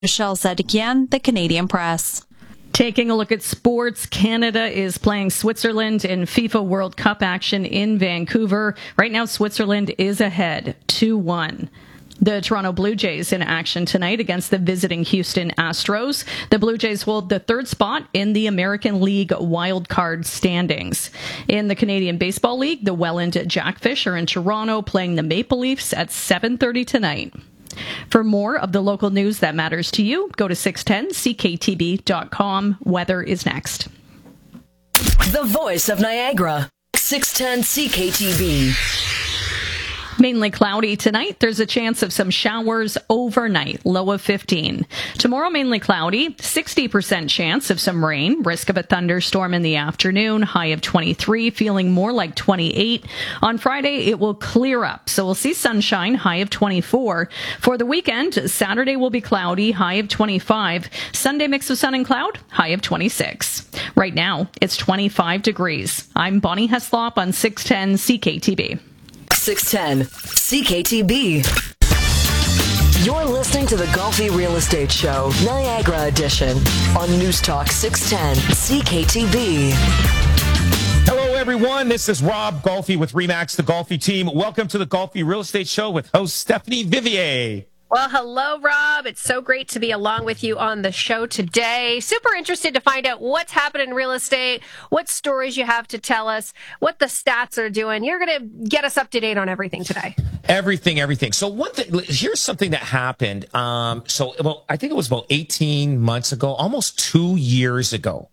Michelle Zedekian, The Canadian Press. Taking a look at sports, Canada is playing Switzerland in FIFA World Cup action in Vancouver. Right now, Switzerland is ahead 2-1. The Toronto Blue Jays in action tonight against the visiting Houston Astros. The Blue Jays hold the third spot in the American League wildcard standings. In the Canadian Baseball League, the Welland Jackfish are in Toronto playing the Maple Leafs at 7:30 tonight. For more of the local news that matters to you, go to 610ckTB.com. Weather is next. The voice of Niagara, 610 CKTB. Mainly cloudy tonight. There's a chance of some showers overnight, low of 15. Tomorrow, mainly cloudy, 60% chance of some rain, risk of a thunderstorm in the afternoon, high of 23, feeling more like 28. On Friday, it will clear up, so we'll see sunshine, high of 24. For the weekend, Saturday will be cloudy, high of 25. Sunday, mix of sun and cloud, high of 26. Right now, it's 25 degrees. I'm Bonnie Heslop on 610 CKTB. 610 CKTB. You're listening to the Golfi Real Estate Show, Niagara Edition, on News Talk 610 CKTB. Hello, everyone. This is Rob Golfi with RE/MAX, the Golfi team. Welcome to the Golfi Real Estate Show with host Stephanie Vivier. Well, hello, Rob. It's so great to be along with you on the show today. Super interested to find out what's happening in real estate, what stories you have to tell us, what the stats are doing. You're going to get us up to date on everything today. Everything. So one thing, here's something that happened. I think it was about 18 months ago, almost 2 years ago.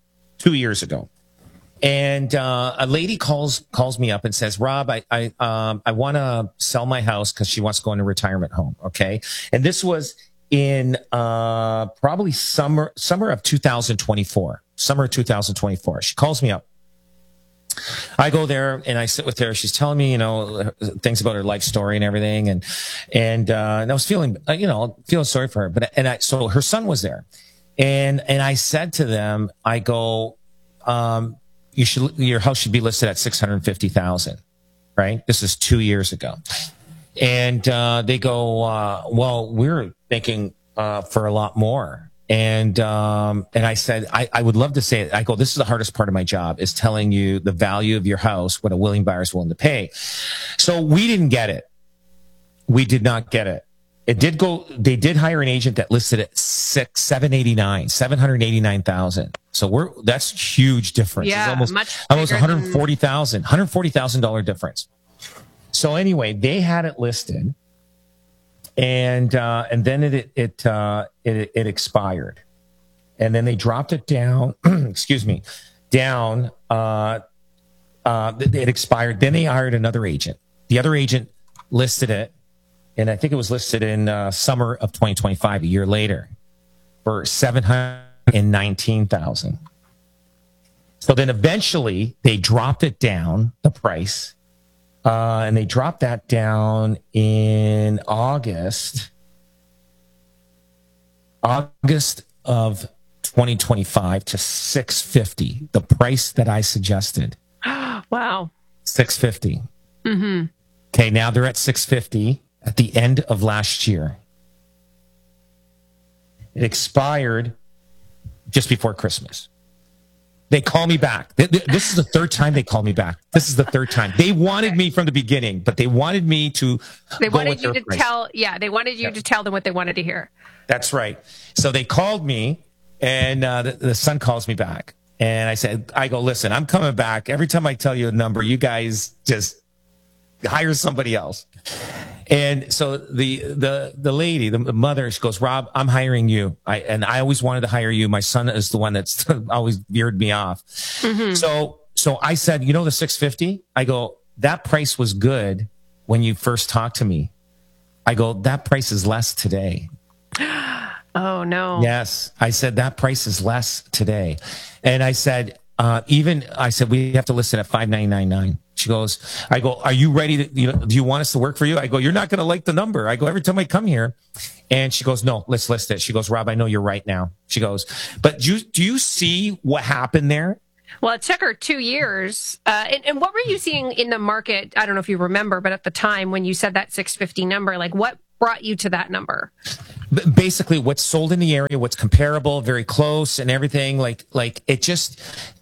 And a lady calls me up and says, Rob, I want to sell my house because she wants to go in a retirement home. Okay. And this was in probably summer of 2024. She calls me up. I go there and I sit with her. She's telling me, things about her life story and everything. And I was feeling sorry for her. So her son was there. And I said to them, I go, your house should be listed at $650,000, right? This is 2 years ago. And they go, well, we're thinking for a lot more. And I said, I would love to say it. I go, this is the hardest part of my job, is telling you the value of your house, what a willing buyer is willing to pay. So we didn't get it. We did not get it. They did hire an agent that listed at $789,000. So that's huge difference. Yeah, it's almost $140,000 difference. So anyway, they had it listed, and then it expired, and then they dropped it down. It expired. Then they hired another agent. The other agent listed it, and I think it was listed in summer of 2025, a year later, for $719,000. So then eventually they dropped it down, the price, and they dropped that down in August of 2025 to $650, the price that I suggested. Wow. $650. Mm-hmm. Okay, now they're at $650 at the end of last year. It expired just before Christmas. They call me back. This is the third time they call me back. This is the third time. They wanted me from the beginning, but they wanted me to. They wanted you to tell. Yeah, they wanted you to tell them what they wanted to hear. That's right. So they called me, and the son calls me back, and I go, listen, I'm coming back. Every time I tell you a number, you guys just hire somebody else. And so the lady, the mother, she goes, Rob, I'm hiring you. I always wanted to hire you. My son is the one that's always veered me off. Mm-hmm. So I said, the $650? I go, that price was good when you first talked to me. I go, that price is less today. Oh, no. Yes. I said, that price is less today. And I said, we have to list it at $5,999. She goes, I go, are you ready to, do you want us to work for you? I go, you're not going to like the number. I go, every time I come here. And she goes, no, let's list it. She goes, Rob, I know you're right now. She goes, but do you see what happened there? Well, it took her 2 years. And what were you seeing in the market? I don't know if you remember, but at the time when you said that 650 number, like what brought you to that number? basically what's sold in the area, what's comparable, very close and everything. Like it just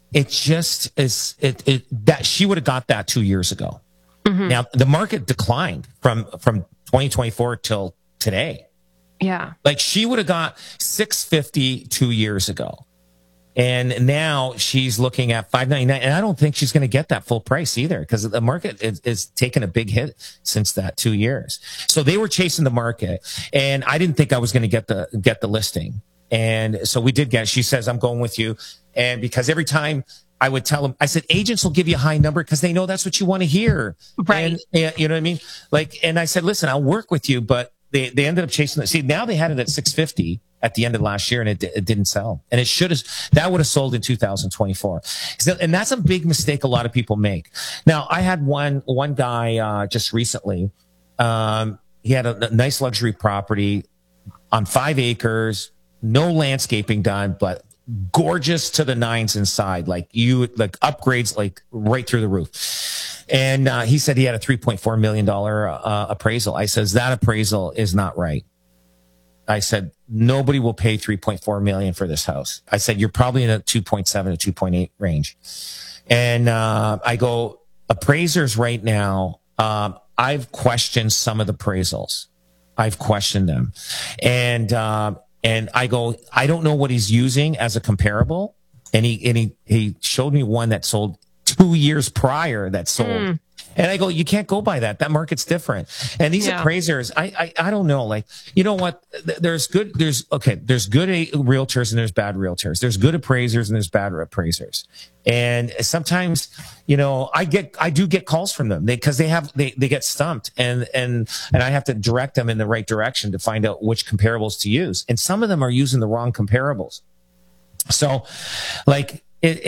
is that she would have got that 2 years ago. Mm-hmm. Now the market declined from 2024 till today. Yeah. Like she would have got 650 2 years ago. And now she's looking at $599, and I don't think she's going to get that full price either, because the market is taken a big hit since that 2 years. So they were chasing the market, and I didn't think I was going to get the listing, and so we did get. She says, "I'm going with you," and because every time I would tell them, I said, agents will give you a high number because they know that's what you want to hear, right? And you know what I mean? Like, and I said, "Listen, I'll work with you," but they ended up chasing it. See, now they had it at 650. At the end of last year, and it didn't sell. And it that would have sold in 2024. And that's a big mistake a lot of people make. Now, I had one guy just recently. He had a nice luxury property on 5 acres, no landscaping done, but gorgeous to the nines inside. Like upgrades, like right through the roof. And he said he had a $3.4 million appraisal. I says that appraisal is not right. I said, nobody will pay $3.4 million for this house. I said, you're probably in a 2.7 to 2.8 range. And, I go, appraisers right now, I've questioned some of the appraisals. I've questioned them. And I go, I don't know what he's using as a comparable. And he showed me one that sold 2 years prior that sold. And I go, you can't go by that. That market's different. And these appraisers, I don't know. Like, you know what? There's good realtors and there's bad realtors. There's good appraisers and there's bad appraisers. And sometimes, you know, I do get calls from them because they get stumped and I have to direct them in the right direction to find out which comparables to use. And some of them are using the wrong comparables. So like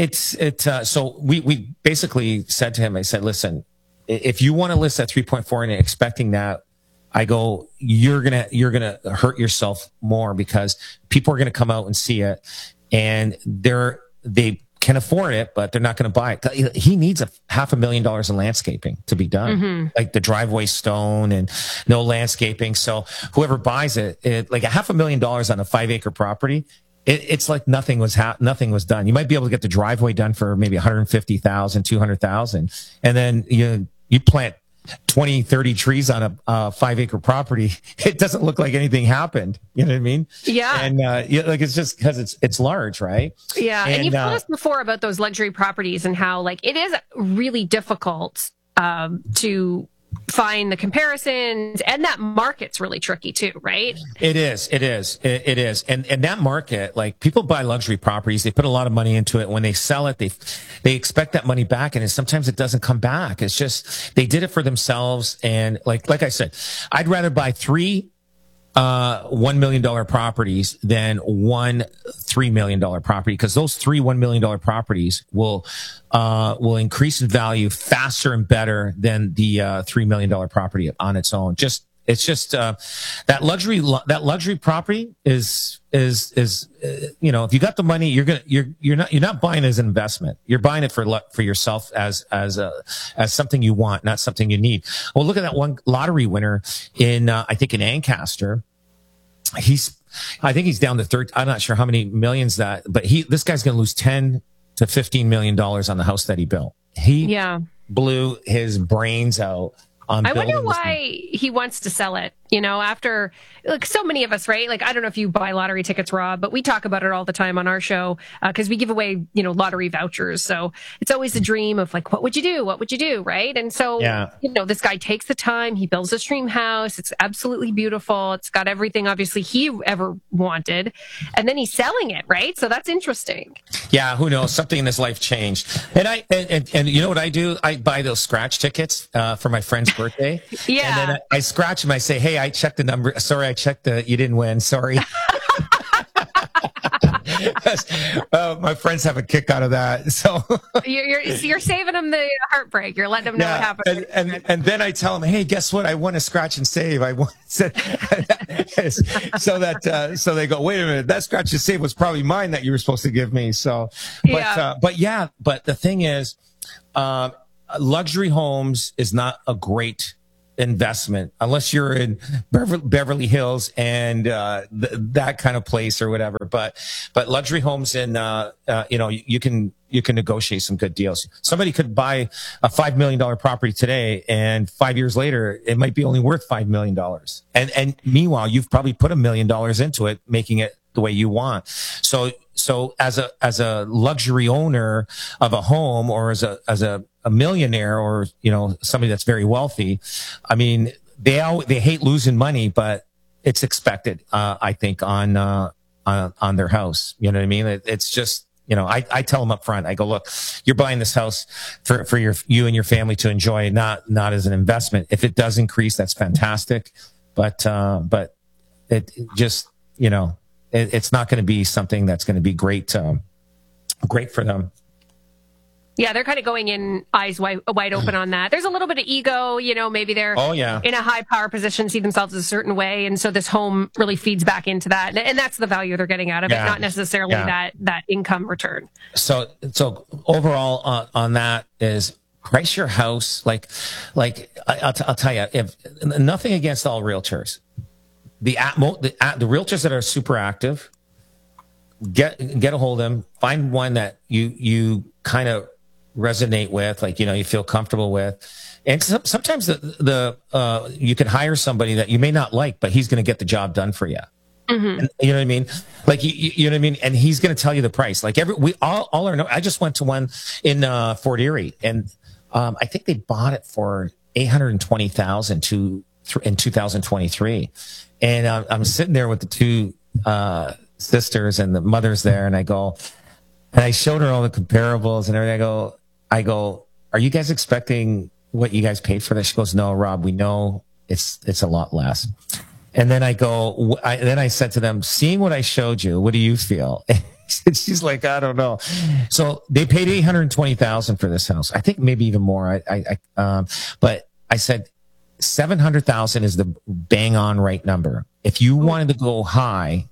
so we basically said to him, I said, listen, if you want to list at 3.4 and expecting that, I go, you're going to hurt yourself more because people are going to come out and see it and they can afford it, but they're not going to buy it. He needs $500,000 in landscaping to be done, like the driveway stone and no landscaping. So whoever buys it like $500,000 on a 5 acre property, it's like nothing was done. You might be able to get the driveway done for maybe 150,000, 200,000. And then you plant 20, 30 trees on a 5 acre property. It doesn't look like anything happened. You know what I mean? Yeah. And, like it's just because it's large, right? Yeah. And you've told us before about those luxury properties and how like it is really difficult, to find the comparisons, and that market's really tricky too, right? It is. And that market, like people buy luxury properties, they put a lot of money into it. When they sell it, they expect that money back, and sometimes it doesn't come back. It's just, they did it for themselves. And like I said, I'd rather buy 3 $1 million properties than 1 $3 million property, because those 3 $1 million properties will increase in value faster and better than the $3 million property on its own. It's just that luxury property is you know, if you got the money, you're not buying it as an investment. You're buying it for yourself as something you want, not something you need. Well, look at that one lottery winner in I think in Ancaster. I think he's down to 30. I'm not sure how many millions but this guy's going to lose $10 to $15 million on the house that he built. He blew his brains out. I wonder why he wants to sell it, you know, after like so many of us, right? Like, I don't know if you buy lottery tickets, Rob, but we talk about it all the time on our show because we give away, you know, lottery vouchers. So it's always a dream of like, what would you do? What would you do? Right. And so, you know, this guy takes the time, he builds his dream house. It's absolutely beautiful. It's got everything, obviously, he ever wanted. And then he's selling it. Right. So that's interesting. Yeah. Who knows? Something in his life changed. And you know what I do? I buy those scratch tickets for my friend's birthday. Yeah. And then I scratch them. I say, hey, I checked the number. Sorry, you didn't win. Sorry. My friends have a kick out of that. So you're saving them the heartbreak. You're letting them know what happened. And then I tell them, hey, guess what? I won a scratch and save. So they go, wait a minute, that scratch and save was probably mine that you were supposed to give me. So, but the thing is, luxury homes is not a great investment unless you're in Beverly Hills and that kind of place or whatever. But luxury homes in you can negotiate some good deals. Somebody could buy a $5 million property today, and 5 years later, it might be only worth $5 million. And meanwhile, you've probably put $1 million into it, making it the way you want. So as a luxury owner of a home, or as a millionaire, or somebody that's very wealthy, I mean, they hate losing money, but it's expected, I think, on their house. You know what I mean? It's just, I tell them up front, I go, look, you're buying this house for you and your family to enjoy, not as an investment. If it does increase, that's fantastic. But it just, it's not going to be something that's going to be great for them. Yeah, they're kind of going in eyes wide open on that. There's a little bit of ego, maybe they're in a high power position, see themselves a certain way. And so this home really feeds back into that. And that's the value they're getting out of it, not necessarily that income return. So overall on that is price your house. Like I'll tell you, if nothing against all realtors, the realtors that are super active, get a hold of them, find one that you kind of resonate with, like, you feel comfortable with. And sometimes the you can hire somebody that you may not like, but he's going to get the job done for you. Mm-hmm. And, you know what I mean? Like, you know what I mean? And he's going to tell you the price. Like I just went to one in Fort Erie, and I think they bought it for $820,000 in 2023. And I'm sitting there with the two sisters and the mother's there, and I showed her all the comparables and everything. I go, are you guys expecting what you guys paid for this? She goes, no, Rob, we know it's a lot less. And then I said to them, seeing what I showed you, what do you feel? And she's like, I don't know. So they paid $820,000 for this house. I think maybe even more. But I said, $700,000 is the bang on right number. If you wanted to go high,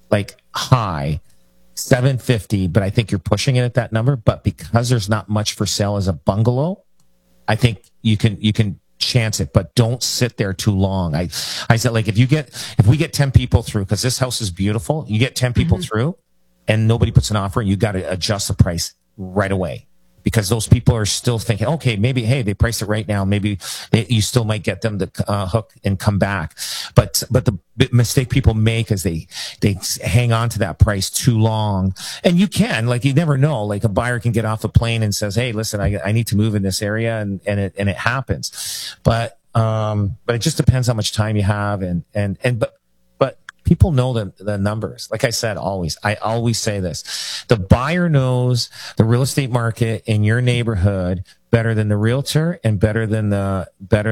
750, but I think you're pushing it at that number. But because there's not much for sale as a bungalow, I think you can chance it, but don't sit there too long. I said, like, if we get 10 people through, because this house is beautiful, you get 10 people through and nobody puts an offer, you got to adjust the price right away. Because those people are still thinking, okay, maybe, hey, they priced it right now. Maybe you still might get them to hook and come back. But the mistake people make is they hang on to that price too long. And you never know. Like, a buyer can get off the plane and says, hey, listen, I need to move in this area, and it happens. But it just depends how much time you have, but people know the numbers. Like I said, I always say this. The buyer knows the real estate market in your neighborhood better than the realtor and better than the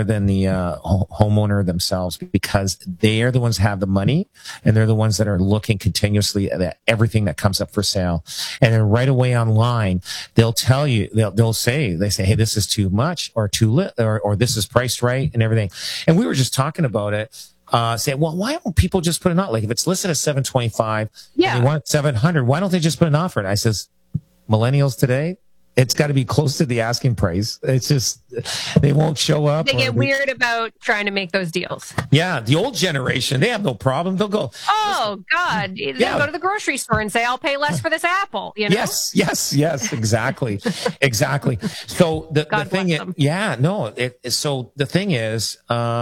homeowner themselves, because they are the ones that have the money, and they're the ones that are looking continuously at everything that comes up for sale. And then right away online, they'll tell you, they say, hey, this is too much, or too little, or this is priced right, and everything. And we were just talking about it. Say, well, why don't people just put an offer? Like, if it's listed at 725, and they want 700, why don't they just put an offer? And I says, millennials today, it's got to be close to the asking price. It's just, they won't show up. They get weird about trying to make those deals. Yeah. The old generation, they have no problem. They'll go, oh God. They'll go to the grocery store and say, I'll pay less for this apple. Yes, exactly. Exactly. So the thing is, so the thing is,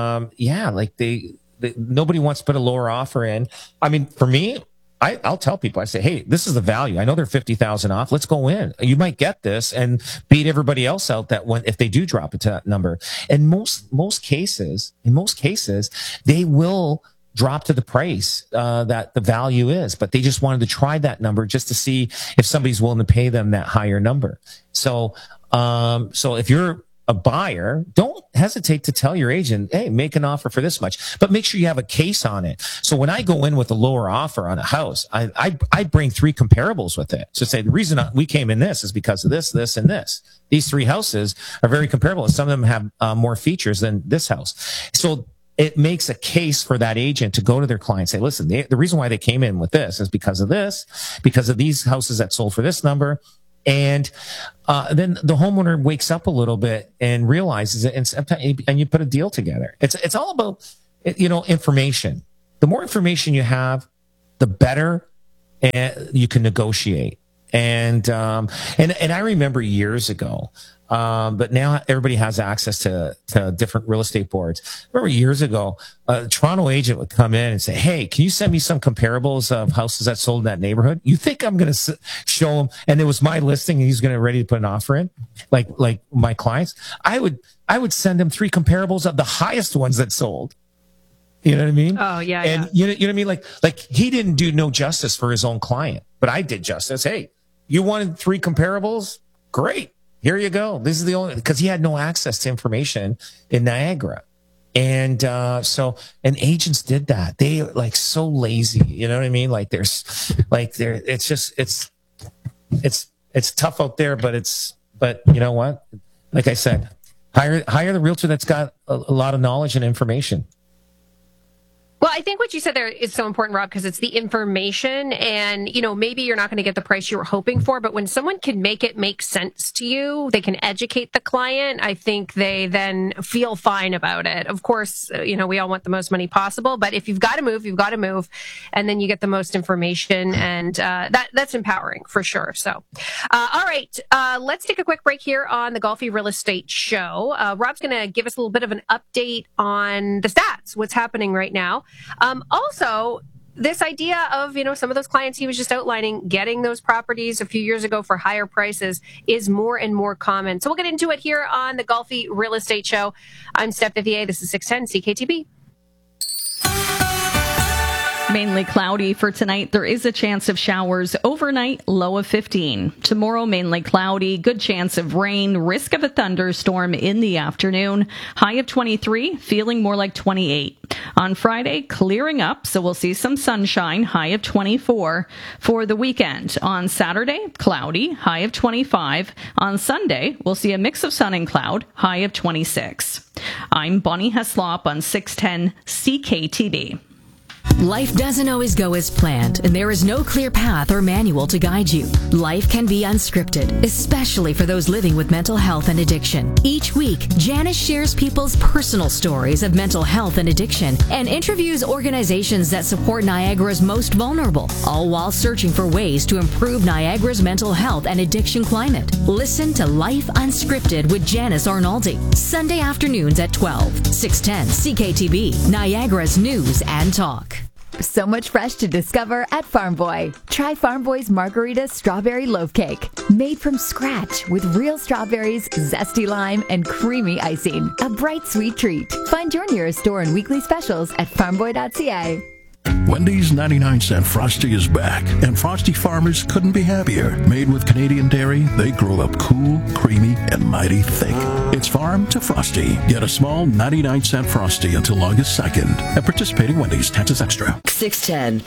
like nobody wants to put a lower offer in. I mean, for me, I'll tell people, I say, hey, this is the value. I know they're 50,000 off. Let's go in. You might get this and beat everybody else out if they do drop it to that number. And most cases, they will drop to the price that the value is, but they just wanted to try that number just to see if somebody's willing to pay them that higher number. So if you're a buyer, don't hesitate to tell your agent, hey, make an offer for this much, but make sure you have a case on it. So when I go in with a lower offer on a house, I bring 3 comparables with it. So say, the reason we came in this is because of this, this, and this. These 3 houses are very comparable, and some of them have more features than this house. So it makes a case for that agent to go to their client and say, listen, the reason why they came in with this is because of this, because of these houses that sold for this number. And then the homeowner wakes up a little bit and realizes it, and sometimes, and you put a deal together. It's all about, information. The more information you have, the better you can negotiate. And I remember years ago, but now everybody has access to different real estate boards. I remember years ago, a Toronto agent would come in and say, "Hey, can you send me some comparables of houses that sold in that neighborhood?" You think I'm going to show him? And it was my listing, and he's going to ready to put an offer in, like my clients. I would send him 3 comparables of the highest ones that sold. You know what I mean? Oh yeah. And you know what I mean? Like he didn't do no justice for his own client, but I did justice. Hey, you wanted 3 comparables? Great. Here you go. This is the only, because he had no access to information in Niagara. And agents did that. They like so lazy. You know what I mean? It's tough out there, but you know what? Like I said, hire the realtor that's got a lot of knowledge and information. Well, I think what you said there is so important, Rob, because it's the information and, maybe you're not going to get the price you were hoping for, but when someone can make it make sense to you, they can educate the client. I think they then feel fine about it. Of course, we all want the most money possible, but if you've got to move, you've got to move, and then you get the most information, and that's empowering for sure. So, all right, let's take a quick break here on the Golfi Real Estate Show. Rob's going to give us a little bit of an update on the stats, what's happening right now. Also, this idea of, some of those clients he was just outlining, getting those properties a few years ago for higher prices is more and more common. So we'll get into it here on the Golfi Real Estate Show. I'm Steph Vivier. This is 610 CKTB. Mainly cloudy for tonight. There is a chance of showers overnight, low of 15. Tomorrow, mainly cloudy, good chance of rain, risk of a thunderstorm in the afternoon, high of 23, feeling more like 28. On Friday, clearing up, so we'll see some sunshine, high of 24. For the weekend, on Saturday, cloudy, high of 25. On Sunday, we'll see a mix of sun and cloud, high of 26. I'm Bonnie Heslop on 610 CKTB. Life doesn't always go as planned, and there is no clear path or manual to guide you. Life can be unscripted, especially for those living with mental health and addiction. Each week, Janice shares people's personal stories of mental health and addiction and interviews organizations that support Niagara's most vulnerable, all while searching for ways to improve Niagara's mental health and addiction climate. Listen to Life Unscripted with Janice Arnaldi, Sunday afternoons at 12, 610 CKTB, Niagara's News and Talk. So much fresh to discover at Farm Boy. Try Farm Boy's Margarita Strawberry Loaf Cake. Made from scratch with real strawberries, zesty lime, and creamy icing. A bright, sweet treat. Find your nearest store and weekly specials at farmboy.ca. Wendy's 99-cent Frosty is back, and Frosty farmers couldn't be happier. Made with Canadian dairy, they grow up cool, creamy, and mighty thick. It's farm to Frosty. Get a small 99-cent Frosty until August 2nd at participating Wendy's. Taxes extra. 610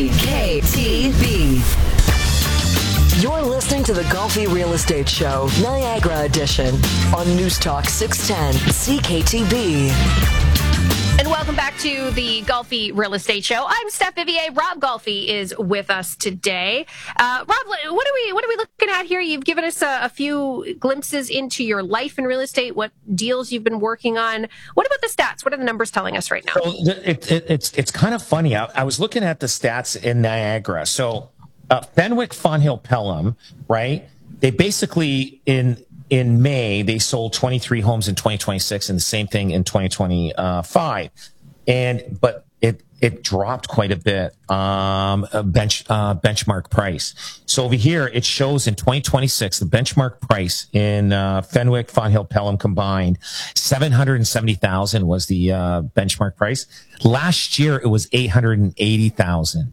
CKTB. You're listening to the Golfi Real Estate Show, Niagara Edition, on News Talk 610 CKTB. And welcome back to the Golfi Real Estate Show. I'm Steph Vivier. Rob Golfi is with us today. Rob, what are we looking at here? You've given us a few glimpses into your life in real estate, what deals you've been working on. What about the stats? What are the numbers telling us right now? So it's kind of funny. I was looking at the stats in Niagara. So Fenwick, Fonthill, Pelham, right? They basically in May, they sold 23 homes in 2026 and the same thing in 2025. But it dropped quite a bit, benchmark price. So over here, it shows in 2026, the benchmark price in Fenwick, Fonthill, Pelham combined, $770,000 was the benchmark price. Last year, it was $880,000.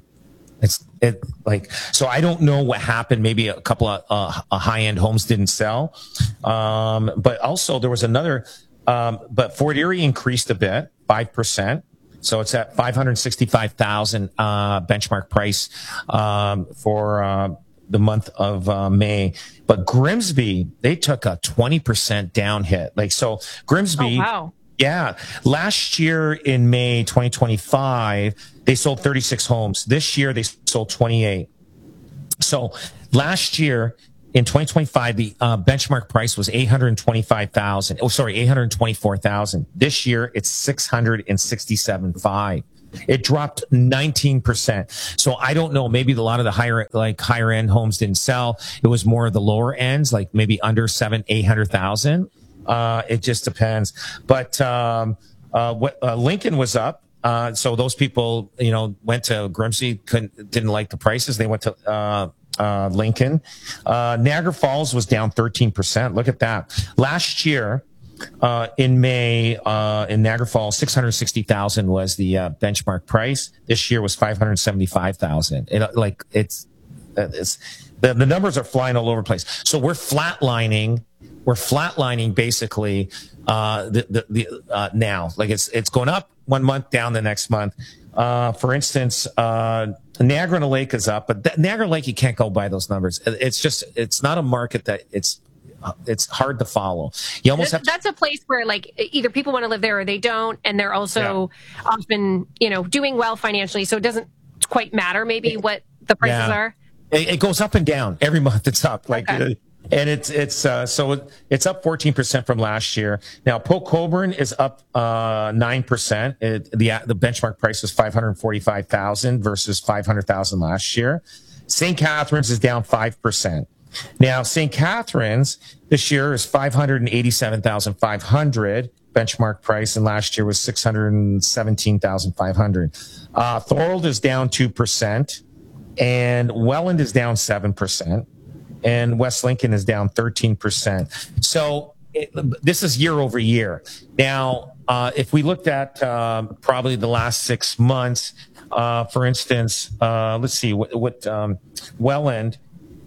So I don't know what happened. Maybe a couple of high-end homes didn't sell. But also there was another, but Fort Erie increased a bit, 5%. So it's at $565,000, benchmark price, for, the month of, May. But Grimsby, they took a 20% down hit. Grimsby. Oh, wow. Yeah. Last year in May 2025, they sold 36 homes. This year, they sold 28. So last year in 2025, the benchmark price was 825,000. Oh, sorry, 824,000. This year, it's 667.5. It dropped 19%. So I don't know. Maybe a lot of the higher end homes didn't sell. It was more of the lower ends, like maybe under 800,000. It just depends. But Lincoln was up. So those people, went to Grimsby, didn't like the prices. They went to Lincoln. Niagara Falls was down 13%. Look at that. Last year, in May, in Niagara Falls, 660,000 was the benchmark price. This year was 575,000. The numbers are flying all over the place. So we're flatlining basically now. Like it's going up one month, down the next month. For instance, Niagara Lake is up, but Niagara Lake, you can't go by those numbers. It's not a market that it's hard to follow. You almost that's a place where like either people want to live there or they don't, and they're also often doing well financially, so it doesn't quite matter maybe what the prices are. It goes up and down every month. It's up and it's up 14% from last year. Now Port Colborne is up 9%. The benchmark price was 545,000 versus 500,000 last year. St. Catharines is down 5%. Now, St. Catharines this year is 587,500 benchmark price, and last year was 617,500. Thorold is down 2%, and Welland is down 7%, and West Lincoln is down 13%. So this is year over year. Now, if we looked at probably the last 6 months, for instance, let's see what Welland.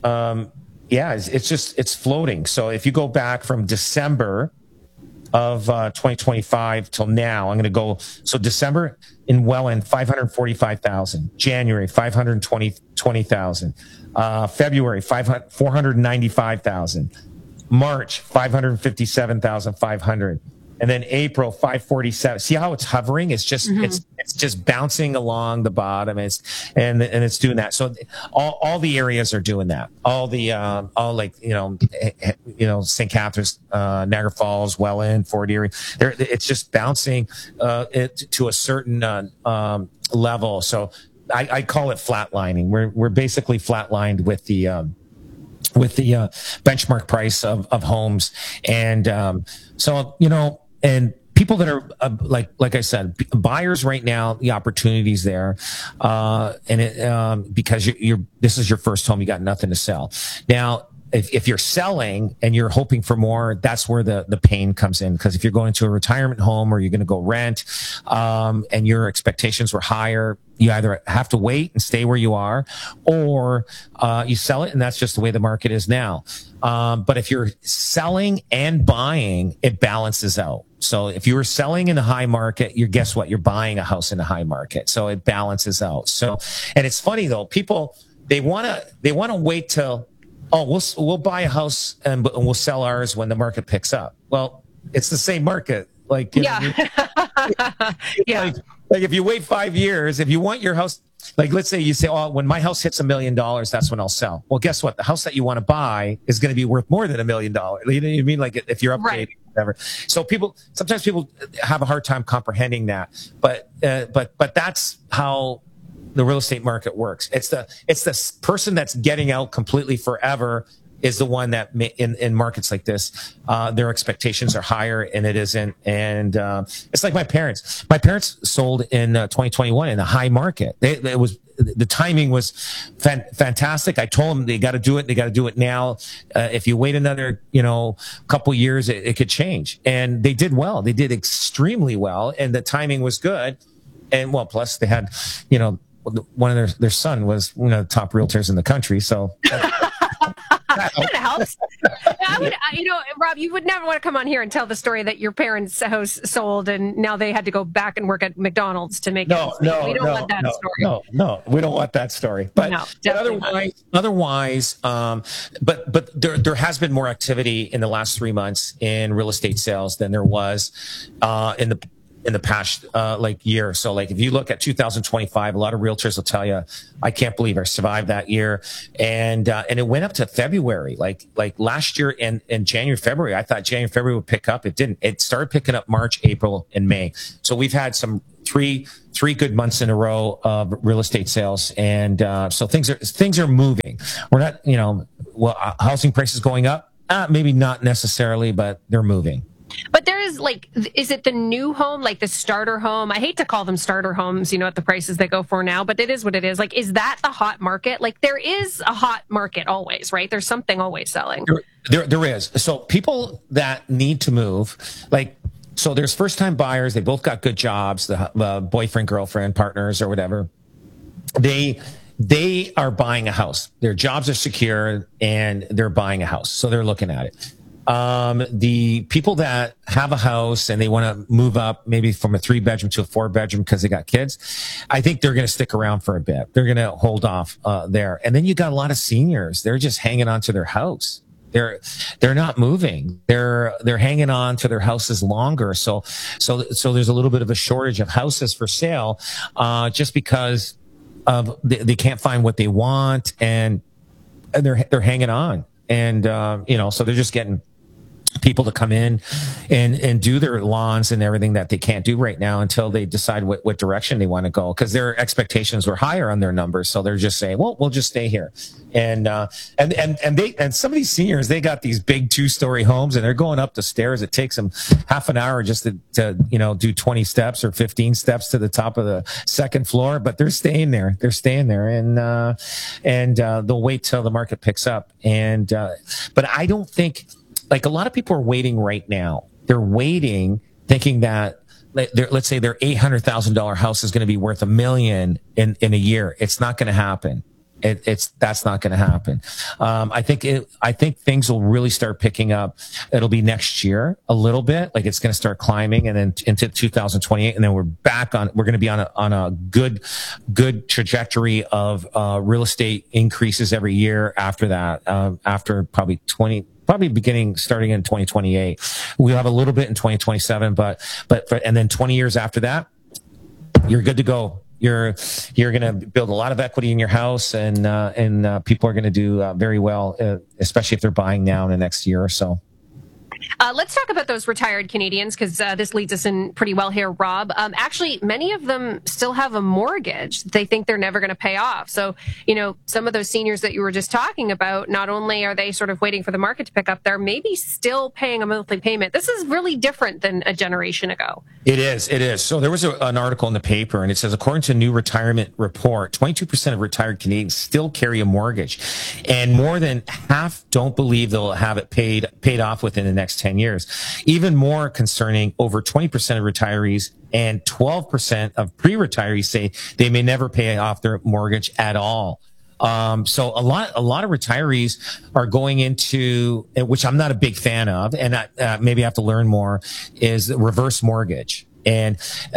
It's floating. So if you go back from December of 2025 till now, I'm going to go. So December in Welland, 545,000. January, 520,000. February, 495,000. March, 557,500. And then April, 547. See how it's hovering? It's just it's just bouncing along the bottom. And it's doing that. So all the areas are doing that. St. Catharines, Niagara Falls, Welland, Fort Erie. It's just bouncing to a certain level. So I call it flatlining. We're basically flatlined with the benchmark price of homes. And and people that are like I said, buyers right now, the opportunity's there, because this is your first home, you got nothing to sell. Now, if you're selling and you're hoping for more, that's where the pain comes in. Because if you're going to a retirement home or you're going to go rent, and your expectations were higher, you either have to wait and stay where you are, or you sell it, and that's just the way the market is now. But if you're selling and buying, it balances out. So if you were selling in the high market, guess what? You're buying a house in the high market. So it balances out. So, and it's funny though, people, they want to wait till, we'll buy a house and we'll sell ours when the market picks up. Well, it's the same market. Like, yeah. Like if you wait 5 years, if you want your house, like let's say you say, when my house hits $1 million, that's when I'll sell. Well, guess what? The house that you want to buy is going to be worth more than $1 million. You know what I mean? Like if you're upgrading, right. Whatever. So sometimes people have a hard time comprehending that, but that's how the real estate market works. It's the person that's getting out completely forever is the one that in markets like this, their expectations are higher and it isn't. And it's like my parents. My parents sold in 2021 in a high market. The timing was fantastic. I told them they got to do it. They got to do it now. If you wait another, couple years, it could change. And they did well. They did extremely well, and the timing was good. And plus they had, one of their son was one of the top realtors in the country. So. That helps. Rob, you would never want to come on here and tell the story that your parents' house sold and now they had to go back and work at McDonald's to make it. We don't want that story. No, we don't want that story. But otherwise, but there has been more activity in the last 3 months in real estate sales than there was in in the past year. So like if you look at 2025, a lot of realtors will tell you, I can't believe I survived that year. And it went up to February, like last year in January, February. I thought January, February would pick up. It didn't. It started picking up March, April, and May. So we've had some three good months in a row of real estate sales. And so things are moving. We're not, housing prices going up? Maybe not necessarily, but they're moving. But there is is it the new home, like the starter home? I hate to call them starter homes, at the prices they go for now, but it is what it is. Like, is that the hot market? Like, there is a hot market always, right? There's something always selling. There is. So people that need to move, so there's first time buyers. They both got good jobs, the boyfriend, girlfriend, partners, or whatever. They are buying a house. Their jobs are secure and they're buying a house. So they're looking at it. The people that have a house and they want to move up maybe from a 3-bedroom to a 4-bedroom because they got kids, I think they're going to stick around for a bit. They're going to hold off there. And then you got a lot of seniors. They're just hanging on to their house. They're not moving. They're hanging on to their houses longer. So there's a little bit of a shortage of houses for sale, just because of they can't find what they want and they're hanging on. And, so they're just getting people to come in and do their lawns and everything that they can't do right now until they decide what direction they want to go, because their expectations were higher on their numbers. So they're just saying, well, we'll just stay here. And some of these seniors, they got these big 2-story homes and they're going up the stairs. It takes them half an hour just to do 20 steps or 15 steps to the top of the second floor, but they're staying there. And they'll wait till the market picks up. But I don't think, a lot of people are waiting right now. They're waiting thinking that let's say their $800,000 house is going to be worth $1 million in a year. It's not going to happen. That's not going to happen. I think things will really start picking up. It'll be next year a little bit, it's going to start climbing, and then into 2028, and then we're going to be on a good trajectory of real estate increases every year after that. After probably starting in 2028, we'll have a little bit in 2027, and then 20 years after that, you're good to go. You're going to build a lot of equity in your house, and people are going to do very well, especially if they're buying now in the next year or so. Let's talk about those retired Canadians, because this leads us in pretty well here, Rob. Actually, many of them still have a mortgage they think they're never going to pay off. So, some of those seniors that you were just talking about, not only are they sort of waiting for the market to pick up, they're maybe still paying a monthly payment. This is really different than a generation ago. It is. So there was an article in the paper, and it says, according to a new retirement report, 22% of retired Canadians still carry a mortgage, and more than half don't believe they'll have it paid off within the next 10 years. Even more concerning, over 20% of retirees and 12% of pre-retirees say they may never pay off their mortgage at all. So a lot of retirees are going into, which I'm not a big fan of, and maybe I have to learn more, is reverse mortgage. And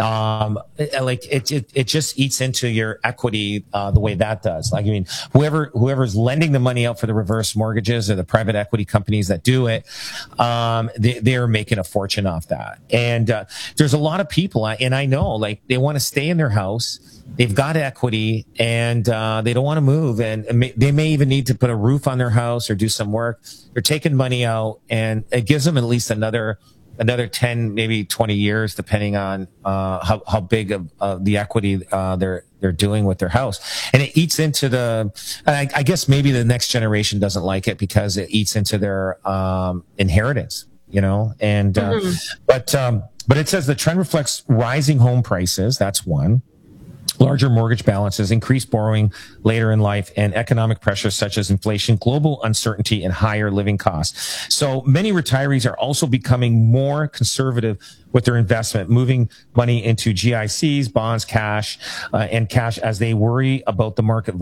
it just eats into your equity the way that does. Whoever's lending the money out for the reverse mortgages, or the private equity companies that do it, they're making a fortune off that. And there's a lot of people, and I know, they want to stay in their house. They've got equity, and they don't want to move, and they may even need to put a roof on their house or do some work. They're taking money out, and it gives them at least another 10, maybe 20 years, depending on how big of the equity they're doing with their house. And it eats into I guess maybe the next generation doesn't like it because it eats into their inheritance, and but it says the trend reflects rising home prices. That's one. Larger mortgage balances, increased borrowing later in life, and economic pressures such as inflation, global uncertainty, and higher living costs. So many retirees are also becoming more conservative with their investment, moving money into GICs, bonds, cash, as they worry about the market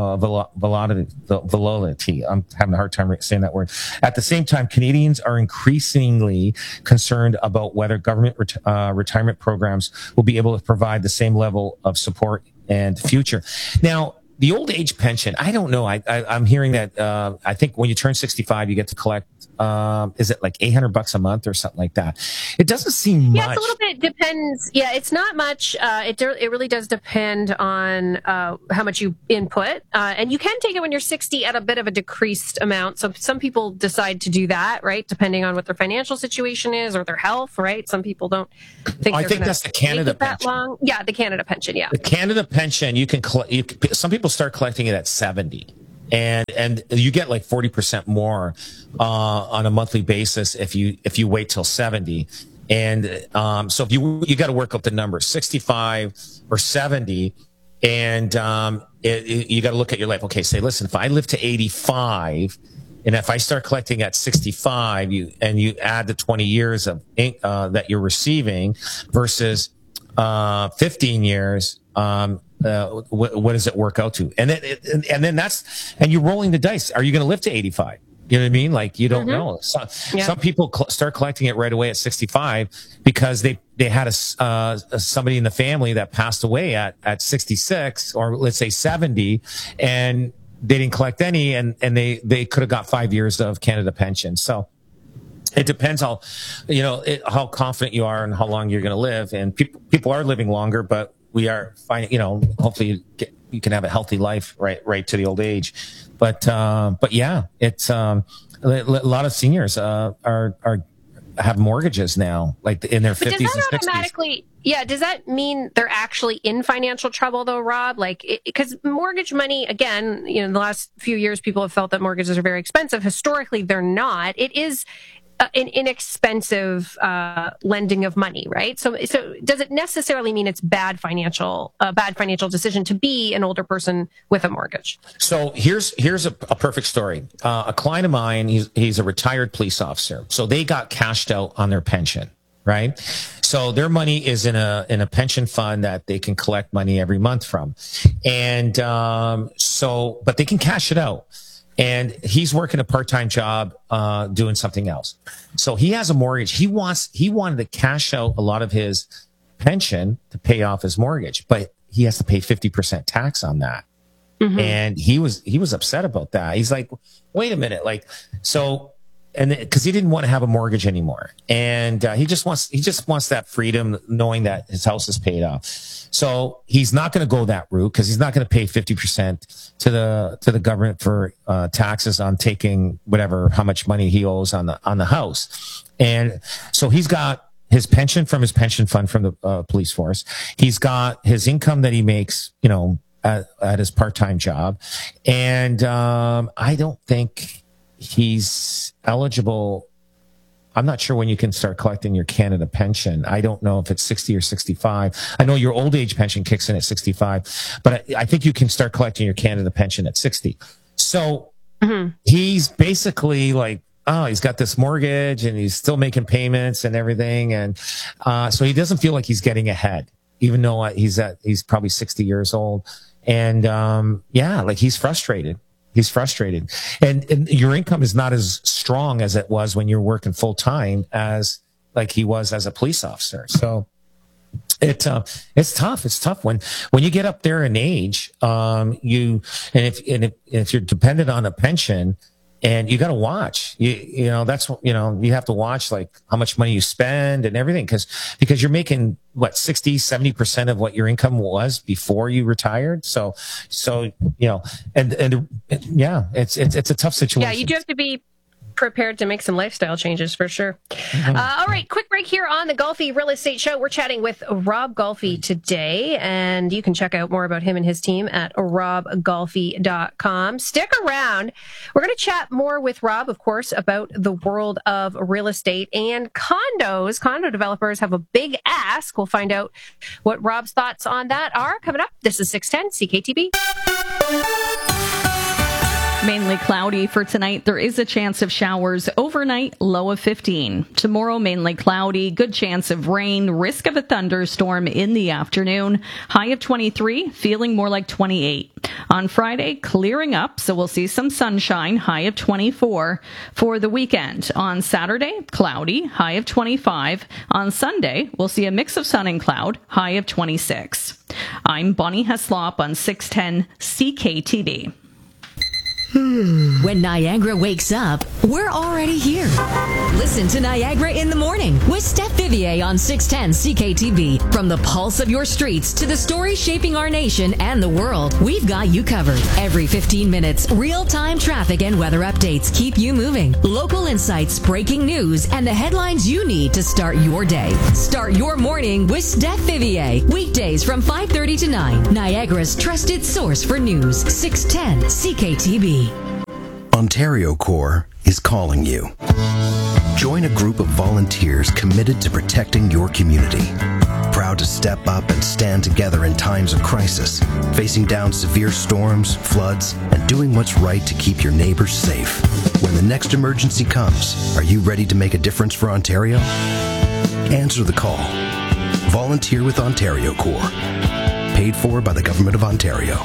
volatility. I'm having a hard time saying that word. At the same time, Canadians are increasingly concerned about whether government retirement programs will be able to provide the same level of support and future. Now, the old age pension, I don't know. I'm hearing that, I think when you turn 65, you get to collect, is it like $800 a month or something like that? It doesn't seem much. Yeah, it's a little bit depends. Yeah, it's not much. It really does depend on how much you input. And you can take it when you're 60 at a bit of a decreased amount. So some people decide to do that, right? Depending on what their financial situation is or their health, right? Some people don't think I think that's the Canada pension. Long. Yeah, the Canada pension, yeah. The Canada pension, some people start collecting it at 70. And you get like 40% more on a monthly basis if you wait till 70. And so if you got to work up the numbers, 65 or 70, and you got to look at your life. Okay, say, listen, if I live to 85, and if I start collecting at 65, you add the 20 years of that you're receiving versus 15 years. What does it work out to? And then you're rolling the dice. Are you going to live to 85? You know what I mean? Like, you don't know. Some people start collecting it right away at 65 because they had somebody in the family that passed away at 66 or let's say 70, and they didn't collect any, and they could have got 5 years of Canada pension. So it depends how confident you are and how long you're going to live. And people are living longer, but we are finding, hopefully you can have a healthy life right to the old age. But yeah, it's a lot of seniors have mortgages now, like in their 50s and 60s. Does that automatically? Yeah, does that mean they're actually in financial trouble though, Rob? Like, because mortgage money, again, in the last few years, people have felt that mortgages are very expensive. Historically, they're not. It is an inexpensive lending of money, right? So does it necessarily mean it's a bad financial decision to be an older person with a mortgage? So here's a perfect story. A client of mine, he's a retired police officer. So they got cashed out on their pension, right? So their money is in a pension fund that they can collect money every month from. And but they can cash it out. And he's working a part-time job, doing something else. So he has a mortgage. He wanted to cash out a lot of his pension to pay off his mortgage, but he has to pay 50% tax on that. Mm-hmm. And he was upset about that. He's like, wait a minute. Like, so, and because he didn't want to have a mortgage anymore. And he just wants that freedom, knowing that his house is paid off. So he's not going to go that route because he's not going to pay 50% to the government for taxes on taking how much money he owes on the house. And so he's got his pension from his pension fund from the police force. He's got his income that he makes, at his part-time job. And I don't think he's eligible. I'm not sure when you can start collecting your Canada pension. I don't know if it's 60 or 65. I know your old age pension kicks in at 65, but I think you can start collecting your Canada pension at 60. So he's basically like, he's got this mortgage and he's still making payments and everything. And so he doesn't feel like he's getting ahead, even though he's probably 60 years old. And like he's frustrated. He's frustrated. And your income is not as strong as it was when you're working full time as like he was as a police officer. So it's tough. It's tough when you get up there in age, if you're dependent on a pension, and you got to watch, you have to watch like how much money you spend and everything. Because you're making 60-70% of what your income was before you retired. So, it's a tough situation. Yeah. You do have to be prepared to make some lifestyle changes for sure. Mm-hmm. All right, quick break here on the Golfi Real Estate Show. We're chatting with Rob Golfi today, and you can check out more about him and his team at robgolfi.com. Stick around. We're going to chat more with Rob, of course, about the world of real estate and condos. Condo developers have a big ask. We'll find out what Rob's thoughts on that are coming up. This is 610 CKTB. Mainly cloudy for tonight. There is a chance of showers overnight, low of 15. Tomorrow, mainly cloudy, good chance of rain, risk of a thunderstorm in the afternoon, high of 23, feeling more like 28. On Friday, clearing up, so we'll see some sunshine, high of 24. For the weekend, on Saturday, cloudy, high of 25. On Sunday, we'll see a mix of sun and cloud, high of 26. I'm Bonnie Heslop on 610 CKTV. When Niagara wakes up, we're already here. Listen to Niagara in the Morning with Steph Vivier on 610 CKTV. From the pulse of your streets to the stories shaping our nation and the world, we've got you covered. Every 15 minutes, real-time traffic and weather updates keep you moving. Local insights, breaking news, and the headlines you need to start your day. Start your morning with Steph Vivier. Weekdays from 5:30 to 9. Niagara's trusted source for news. 610 CKTV. Ontario Corps is calling you. Join a group of volunteers committed to protecting your community. Proud to step up and stand together in times of crisis, facing down severe storms, floods, and doing what's right to keep your neighbors safe. When the next emergency comes, are you ready to make a difference for Ontario? Answer the call. Volunteer with Ontario Corps. Paid for by the Government of Ontario.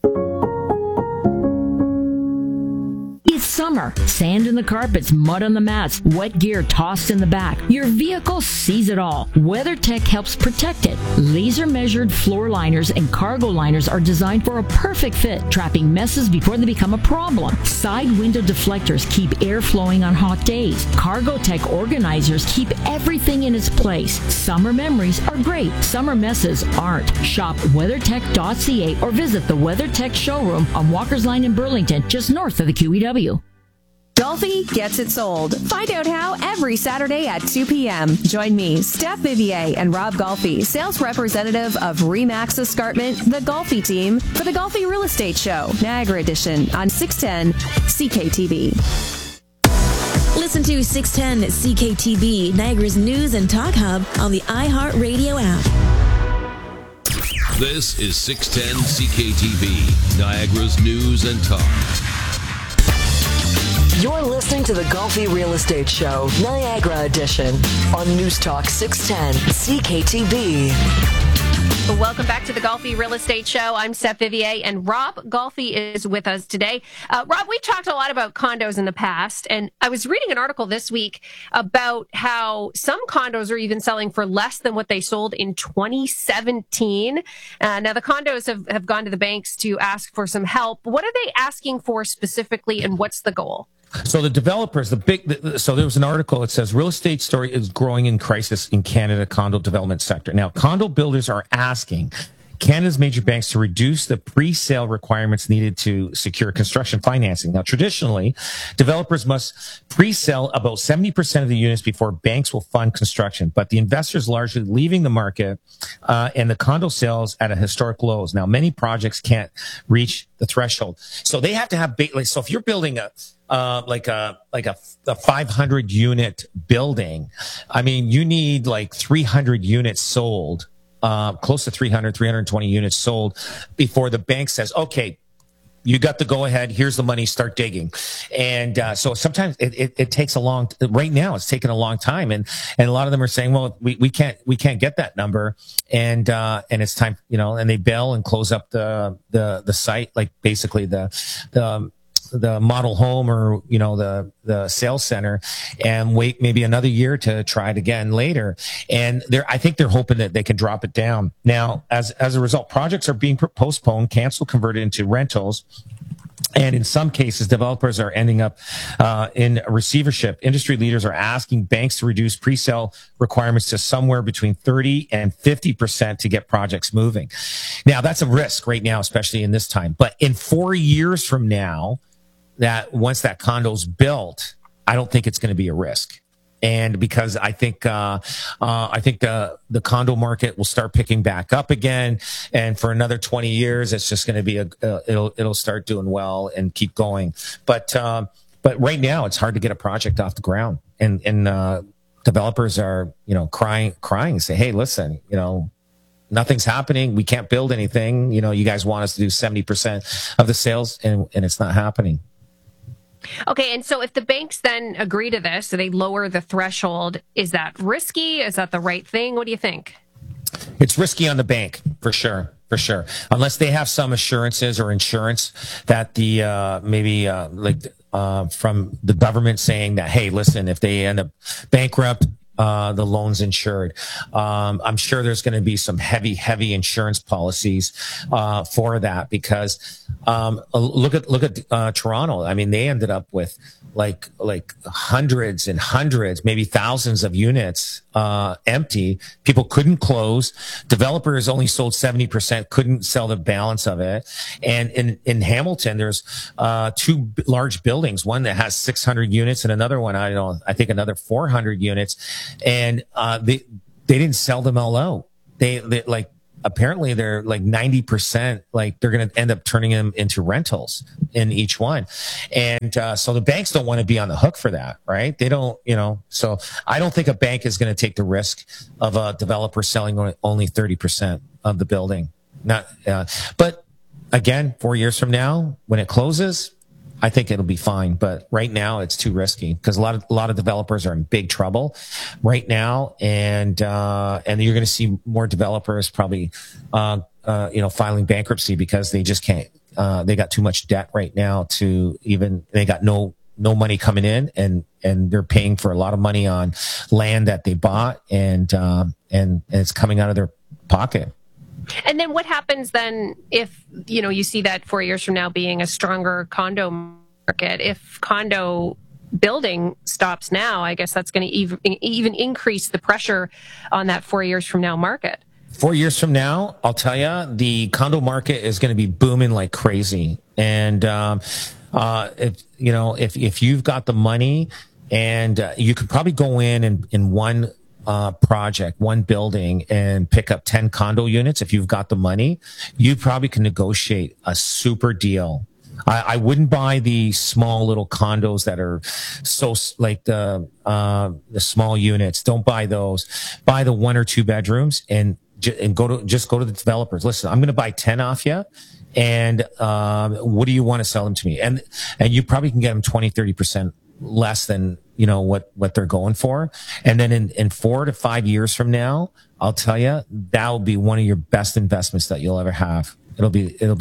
Summer. Sand in the carpets, mud on the mats, wet gear tossed in the back. Your vehicle sees it all. WeatherTech helps protect it. Laser measured floor liners and cargo liners are designed for a perfect fit, trapping messes before they become a problem. Side window deflectors keep air flowing on hot days. CargoTech organizers keep everything in its place. Summer memories are great. Summer messes aren't. Shop WeatherTech.ca or visit the WeatherTech showroom on Walker's Line in Burlington, just north of the QEW. Golfi gets it sold. Find out how every Saturday at 2 p.m. Join me, Steph Vivier, and Rob Golfi, sales representative of Remax Escarpment, the Golfi team, for the Golfi Real Estate Show, Niagara Edition, on 610 CKTV. Listen to 610 CKTV, Niagara's news and talk hub on the iHeartRadio app. This is 610 CKTV, Niagara's news and talk. You're listening to the Golfi Real Estate Show, Niagara Edition, on News Talk 610 CKTV. Welcome back to the Golfi Real Estate Show. I'm Steph Vivier, and Rob Golfi is with us today. Rob, we talked a lot about condos in the past, and I was reading an article this week about how some condos are even selling for less than what they sold in 2017. Now, the condos have gone to the banks to ask for some help. What are they asking for specifically, and what's the goal? So the developers, so there was an article that says real estate story is growing in crisis in Canada condo development sector. Now, condo builders are asking Canada's major banks to reduce the pre-sale requirements needed to secure construction financing. Now, traditionally, developers must pre-sell about 70% of the units before banks will fund construction, but the investors largely leaving the market, and the condo sales at a historic lows. Now, many projects can't reach the threshold. So they have to have so if you're building a 500 unit building, I mean, you need like 300 units sold, close to 320 units sold before the bank says, okay, you got the go ahead. Here's the money. Start digging. And so sometimes it takes right now it's taken a long time. And a lot of them are saying, well, we can't get that number. And it's time, and they bail and close up the site, like basically the model home or, the sales center, and wait maybe another year to try it again later. And I think they're hoping that they can drop it down. Now, as a result, projects are being postponed, canceled, converted into rentals. And in some cases, developers are ending up in receivership. Industry leaders are asking banks to reduce pre-sale requirements to somewhere between 30 and 50% to get projects moving. Now, that's a risk right now, especially in this time. But in 4 years from now, that once that condo's built, I don't think it's going to be a risk. And because I think the condo market will start picking back up again. And for another 20 years, it's just going to be it'll start doing well and keep going. But right now it's hard to get a project off the ground, and developers are, crying and say, hey, listen, nothing's happening. We can't build anything. You guys want us to do 70% of the sales, and it's not happening. Okay, and so if the banks then agree to this, so they lower the threshold, is that risky? Is that the right thing? What do you think? It's risky on the bank, for sure. For sure. Unless they have some assurances or insurance that the, from the government saying that, hey, listen, if they end up bankrupt, the loan's insured. I'm sure there's going to be some heavy insurance policies, for that because, look at Toronto. I mean, they ended up with like hundreds and hundreds, maybe thousands of units, empty. People couldn't close. Developers only sold 70%, couldn't sell the balance of it. And in Hamilton, there's, two large buildings, one that has 600 units and another one, I think another 400 units. And, they didn't sell them all out. They like, apparently they're like 90%, like they're going to end up turning them into rentals in each one. And, so the banks don't want to be on the hook for that, right? They don't, so I don't think a bank is going to take the risk of a developer selling only 30% of the building. But again, 4 years from now, when it closes, I think it'll be fine, but right now it's too risky because a lot of developers are in big trouble right now, and you're going to see more developers probably, filing bankruptcy because they just can't. They got too much debt right now they got no money coming in, and they're paying for a lot of money on land that they bought, and it's coming out of their pocket. And then what happens then if, you see that 4 years from now being a stronger condo market? If condo building stops now, I guess that's going to even increase the pressure on that 4 years from now market. 4 years from now, I'll tell you, the condo market is going to be booming like crazy. And, if you've got the money and, you could probably go in one project, one building, and pick up 10 condo units. If you've got the money, you probably can negotiate a super deal. I wouldn't buy the small little condos that are so like the small units. Don't buy those. Buy the 1 or 2 bedrooms and go to the developers. Listen, I'm going to buy 10 off you. And, what do you want to sell them to me? And you probably can get them 20-30% less than, what they're going for. And then in 4 to 5 years from now, I'll tell you, that will be one of your best investments that you'll ever have. It'll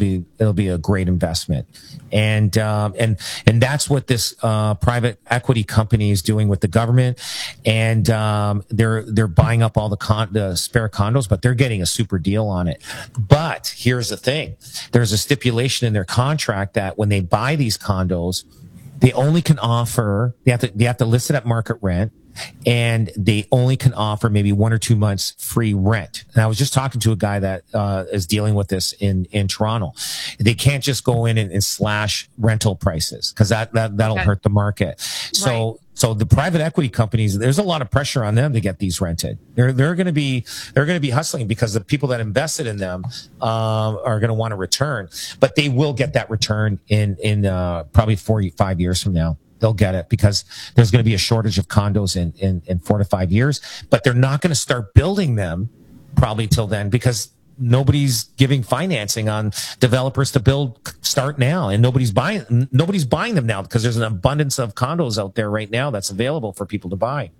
be a great investment. And that's what this, private equity company is doing with the government. And, they're buying up all the spare condos, but they're getting a super deal on it. But here's the thing. There's a stipulation in their contract that when they buy these condos, they only can offer, they have to list it at market rent, and they only can offer maybe 1 or 2 months free rent. And I was just talking to a guy that is dealing with this in Toronto. They can't just go in and slash rental prices because that'll hurt the market. So the private equity companies, there's a lot of pressure on them to get these rented. They're going to be hustling because the people that invested in them are going to want to return, but they will get that return in probably 4 to 5 years from now. They'll get it because there's going to be a shortage of condos in 4 to 5 years, but they're not going to start building them probably till then because nobody's giving financing on developers to start now, and nobody's buying them now because there's an abundance of condos out there right now that's available for people to buy.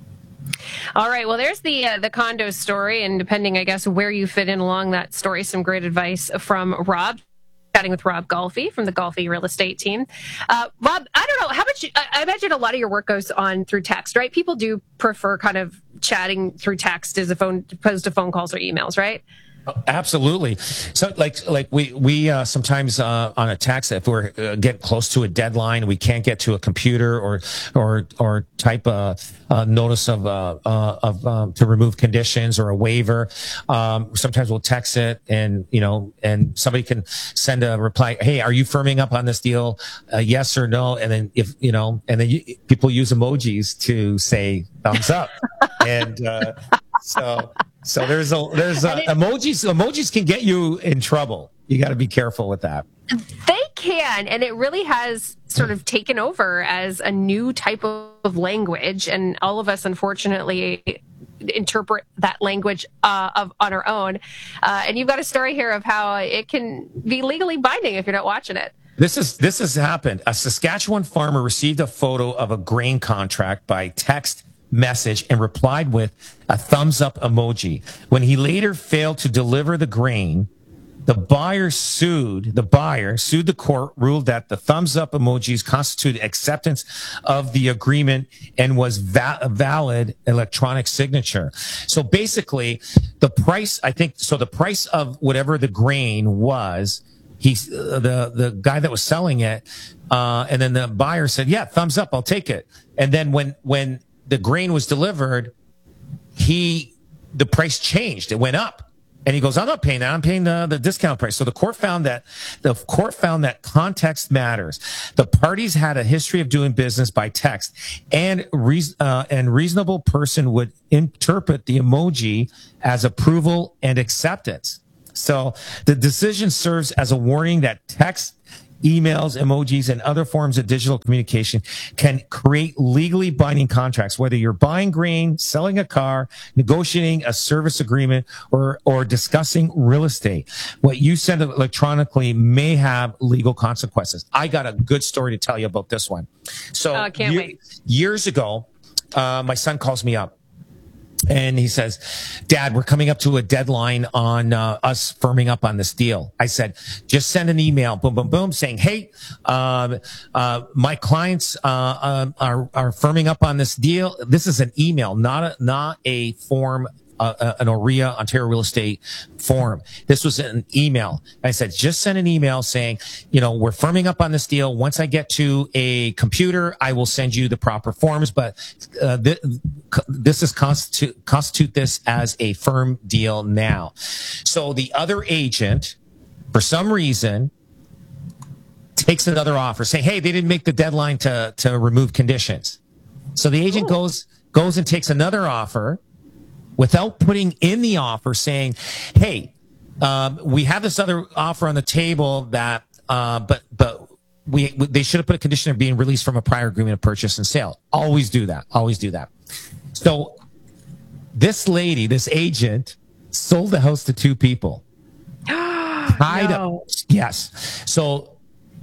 All right. Well, there's the condo story, and depending, I guess, where you fit in along that story, some great advice from Rob. Chatting with Rob Golfi from the Golfi Real Estate Team. Rob, I don't know how much. I imagine a lot of your work goes on through text, right? People do prefer kind of chatting through text as opposed to phone calls or emails, right? Absolutely. So like we sometimes on a text, if we're getting close to a deadline, we can't get to a computer or type a notice of to remove conditions or a waiver. Sometimes we'll text it, and somebody can send a reply. Hey, are you firming up on this deal? Yes or no? And then people use emojis to say thumbs up. And so there's emojis can get you in trouble. You got to be careful with that. They can, and it really has sort of taken over as a new type of language, and all of us, unfortunately, interpret that language on our own. And you've got a story here of how it can be legally binding if you're not watching it. This has happened. A Saskatchewan farmer received a photo of a grain contract by text message and replied with a thumbs up emoji. When he later failed to deliver the grain, the buyer sued the court, ruled that the thumbs up emojis constituted acceptance of the agreement and was a valid electronic signature. So basically, the price of whatever the grain was, the guy that was selling it, and then the buyer said, yeah, thumbs up, I'll take it. And then when the grain was delivered, the price changed. It went up. And he goes, I'm not paying that. I'm paying the discount price. So the court found that context matters. The parties had a history of doing business by text, and reasonable person would interpret the emoji as approval and acceptance. So the decision serves as a warning that text, emails, emojis, and other forms of digital communication can create legally binding contracts, whether you're buying grain, selling a car, negotiating a service agreement, or discussing real estate. What you send electronically may have legal consequences. I got a good story to tell you about this one. So I can't wait. Years ago, my son calls me up. And he says, Dad, we're coming up to a deadline on us firming up on this deal. I said, just send an email, boom, boom, boom, saying, hey, my clients are firming up on this deal. This is an email, not a form, an OREA, Ontario Real Estate form. This was an email. I said, just send an email saying, we're firming up on this deal. Once I get to a computer, I will send you the proper forms, but this is constitute this as a firm deal now. So the other agent, for some reason, takes another offer saying, hey, they didn't make the deadline to remove conditions. So the agent goes and takes another offer without putting in the offer saying, hey, we have this other offer on the table that, but they should have put a condition of being released from a prior agreement of purchase and sale. Always do that. So this lady, this agent, sold the house to two people. Tied up. Yes. So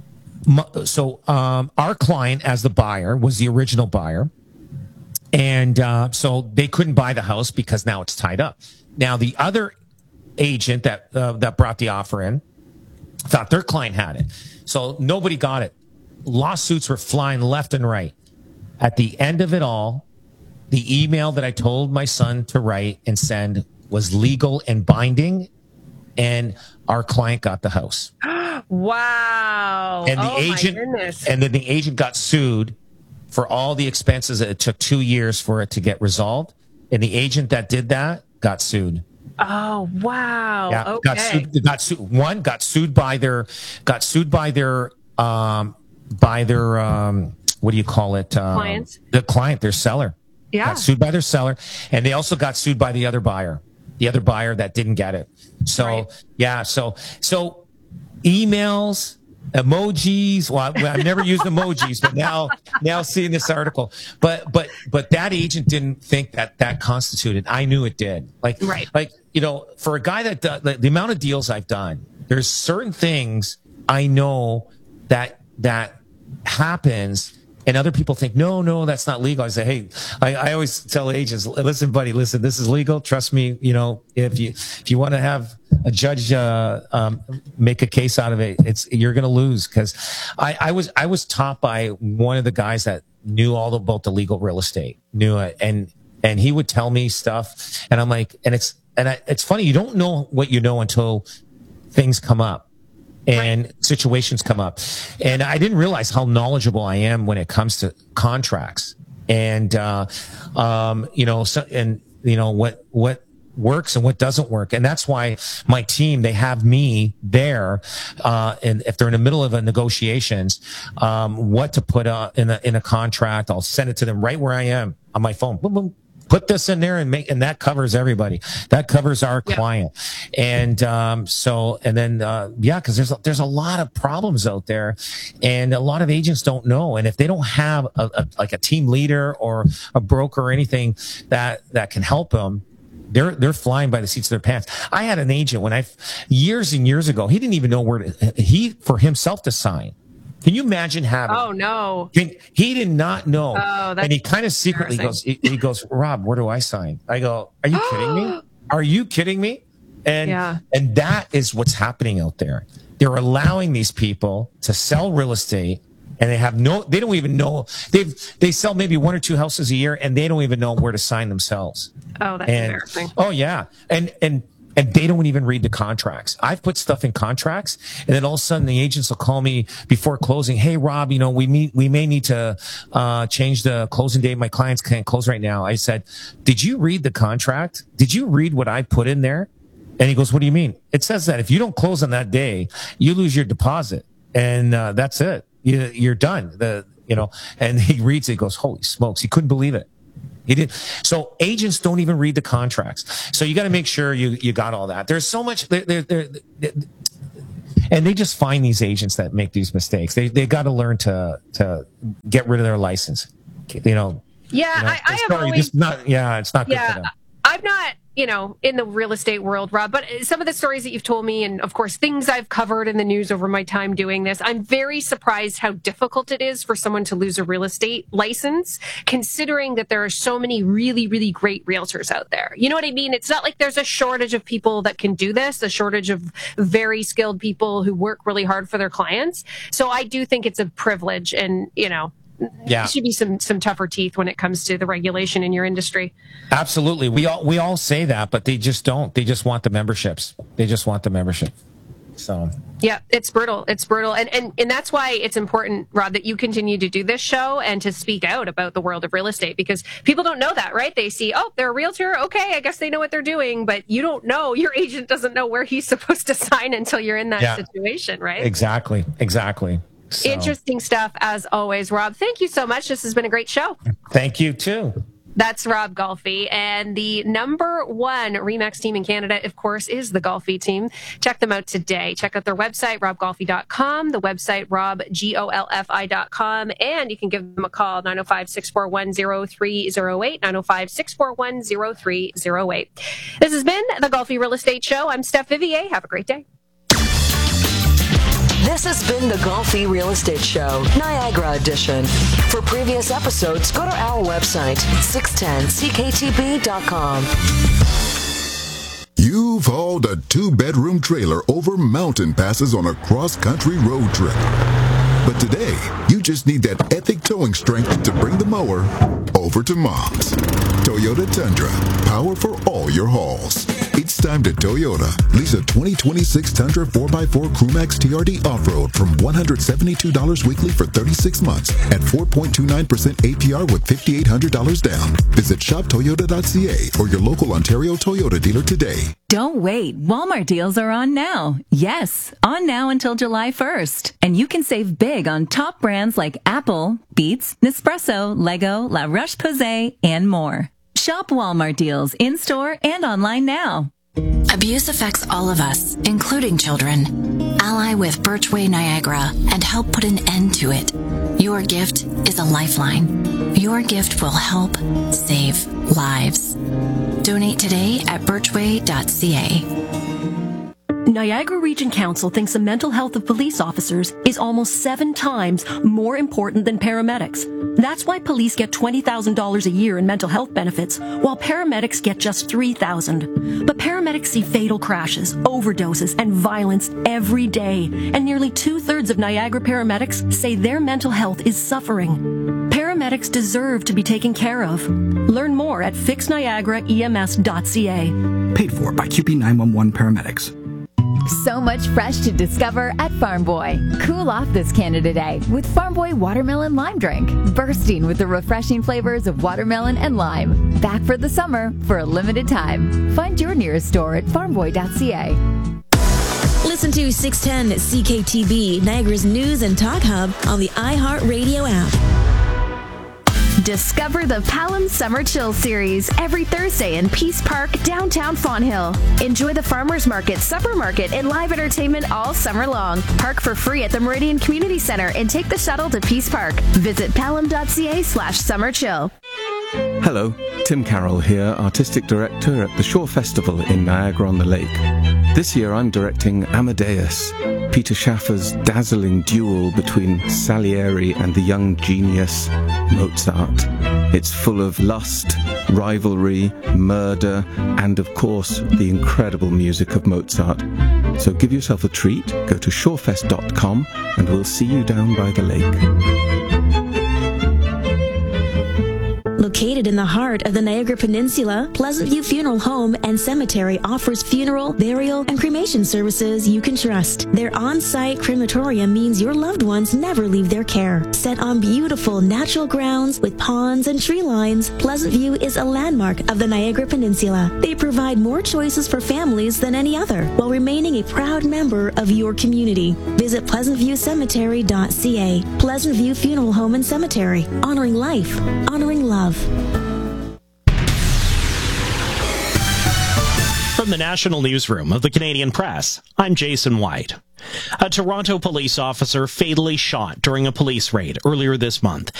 our client, as the buyer, was the original buyer. And so they couldn't buy the house because now it's tied up. Now, the other agent that brought the offer in thought their client had it. So nobody got it. Lawsuits were flying left and right. At the end of it all, the email that I told my son to write and send was legal and binding, and our client got the house. Wow. And then the agent got sued for all the expenses. It took 2 years for it to get resolved. And the agent that did that got sued. Oh, wow. Yeah, okay. got sued by their what do you call it? Clients? The client, their seller. Yeah. Got sued by their seller. And they also got sued by the other buyer that didn't get it. So, right. Yeah. So emails, emojis. Well, I've never used emojis, but now seeing this article, but that agent didn't think that constituted. I knew it did. For a guy that the amount of deals I've done, there's certain things I know that happens. And other people think, no, that's not legal. I say, hey, I always tell agents, listen, buddy, this is legal. Trust me. If you want to have a judge make a case out of it, you're going to lose. Because I was taught by one of the guys that knew all about the legal real estate, knew it, and he would tell me stuff, and I'm like, it's funny, you don't know what you know until things come up. And situations come up. And I didn't realize how knowledgeable I am when it comes to contracts. And, what works and what doesn't work. And that's why my team, they have me there. And if they're in the middle of a negotiations, what to put in a contract, I'll send it to them right where I am on my phone. Boom, boom. Put this in there and that covers everybody. That covers our client. And, because there's a lot of problems out there, and a lot of agents don't know. And if they don't have a team leader or a broker or anything that can help them, they're flying by the seats of their pants. I had an agent years and years ago, he didn't even know for himself to sign. Can you imagine having? Oh no! He did not know, and he kind of secretly goes. He goes, Rob, where do I sign? I go, are you kidding me? Are you kidding me? And that is what's happening out there. They're allowing these people to sell real estate, and they don't even know. They sell maybe 1 or 2 houses a year, and they don't even know where to sign themselves. Oh, that's embarrassing. Oh yeah, and they don't even read the contracts. I've put stuff in contracts, and then all of a sudden the agents will call me before closing. Hey, Rob, we may need to change the closing date. My clients can't close right now. I said, did you read the contract? Did you read what I put in there? And he goes, what do you mean? It says that if you don't close on that day, you lose your deposit, and that's it. You're done. And he reads it. He goes, holy smokes! He couldn't believe it. He did. So agents don't even read the contracts. So you got to make sure you got all that. There's so much, and they just find these agents that make these mistakes. They got to learn to get rid of their license. I have always, it's not good for them. I'm not, in the real estate world, Rob, but some of the stories that you've told me, and of course, things I've covered in the news over my time doing this, I'm very surprised how difficult it is for someone to lose a real estate license, considering that there are so many really, really great realtors out there. You know what I mean? It's not like there's a shortage of people that can do this, a shortage of very skilled people who work really hard for their clients. So I do think it's a privilege, and, there should be some tougher teeth when it comes to the regulation in your industry. Absolutely. We all say that, but they just don't. They just want the memberships. They just want the membership. So yeah, it's brutal. It's brutal. And that's why it's important, Rob, that you continue to do this show and to speak out about the world of real estate, because people don't know that, right? They see, oh, they're a realtor. Okay, I guess they know what they're doing, but you don't know. Your agent doesn't know where he's supposed to sign until you're in that situation, right? Exactly. So. Interesting stuff as always, Rob. Thank you so much. This has been a great show. Thank you too. That's Rob Golfi, and the #1 RE/MAX team in Canada, of course, is the Golfi team. Check them out today. Check out their website, robgolfi.com, the website, robgolfi.com, and you can give them a call, 905-641-0308, 905-641-0308. This has been the Golfi Real Estate Show. I'm Steph Vivier. Have a great day. This has been the Golfi Real Estate Show, Niagara Edition. For previous episodes, go to our website, 610cktb.com. You've hauled a 2-bedroom trailer over mountain passes on a cross-country road trip. But today, you just need that epic towing strength to bring the mower over to Mom's. Toyota Tundra, power for all your hauls. It's time to Toyota. Lease a 2026 Tundra 4x4 Crewmax TRD Off-Road from $172 weekly for 36 months at 4.29% APR with $5,800 down. Visit shoptoyota.ca or your local Ontario Toyota dealer today. Don't wait. Walmart deals are on now. Yes, on now until July 1st. And you can save big on top brands like Apple, Beats, Nespresso, Lego, La Roche-Posay, and more. Shop Walmart deals in-store and online now. Abuse affects all of us, including children. Ally with Birchway Niagara and help put an end to it. Your gift is a lifeline. Your gift will help save lives. Donate today at birchway.ca. Niagara Region Council thinks the mental health of police officers is almost 7 times more important than paramedics. That's why police get $20,000 a year in mental health benefits, while paramedics get just $3,000. But paramedics see fatal crashes, overdoses, and violence every day, and nearly 2/3 of Niagara paramedics say their mental health is suffering. Paramedics deserve to be taken care of. Learn more at fixniagaraems.ca. Paid for by QP 911 paramedics. So much fresh to discover at Farm Boy. Cool off this Canada Day with Farm Boy Watermelon Lime Drink, bursting with the refreshing flavors of watermelon and lime. Back for the summer for a limited time. Find your nearest store at farmboy.ca. Listen to 610 CKTB, Niagara's news and talk hub on the iHeartRadio app. Discover the Palam Summer Chill Series every Thursday in Peace Park, downtown Fonthill. Enjoy the Farmers Market, Supper Market, and live entertainment all summer long. Park for free at the Meridian Community Center and take the shuttle to Peace Park. Visit palam.ca/summerchill. Hello, Tim Carroll here, Artistic Director at the Shore Festival in Niagara-on-the-Lake. This year I'm directing Amadeus, Peter Schaffer's dazzling duel between Salieri and the young genius Mozart. It's full of lust, rivalry, murder, and of course, the incredible music of Mozart. So give yourself a treat, go to shorefest.com, and we'll see you down by the lake. Located in the heart of the Niagara Peninsula, Pleasant View Funeral Home and Cemetery offers funeral, burial, and cremation services you can trust. Their on-site crematorium means your loved ones never leave their care. Set on beautiful natural grounds with ponds and tree lines, Pleasant View is a landmark of the Niagara Peninsula. They provide more choices for families than any other, while remaining a proud member of your community. Visit pleasantviewcemetery.ca. Pleasant View Funeral Home and Cemetery. Honoring life. Honoring love. From the National Newsroom of the Canadian Press, I'm Jason White. A Toronto police officer fatally shot during a police raid earlier this month.